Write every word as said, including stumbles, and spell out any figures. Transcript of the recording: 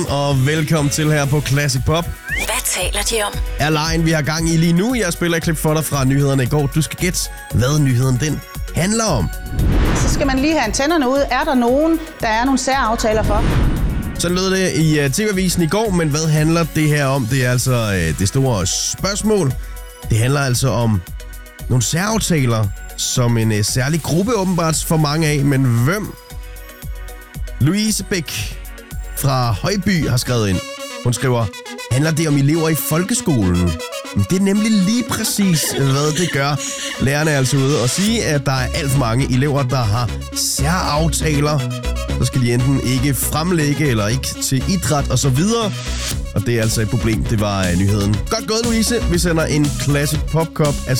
Og velkommen til her på Classic Pop. Hvad taler de om? Er lejen, vi har gang i lige nu. Jeg spiller et klip for dig fra nyhederne i går. Du skal gætte, hvad nyheden den handler om. Så skal man lige have antennerne ud. Er der nogen, der er nogle særaftaler for? Så lød det i T V-avisen i går, men hvad handler det her om? Det er altså øh, det store spørgsmål. Det handler altså om nogle særaftaler, som en øh, særlig gruppe åbenbart for mange af. Men hvem? Louise Bæk fra Højby har skrevet ind. Hun skriver, handler det om elever i folkeskolen? Det er nemlig lige præcis, hvad det gør. Lærerne er altså ude og sige, at der er alt for mange elever, der har særaftaler. Så skal de enten ikke fremlægge eller ikke til idræt og så videre. Og det er altså et problem. Det var nyheden. Godt gået, Louise. Vi sender en Classic Pop Cup af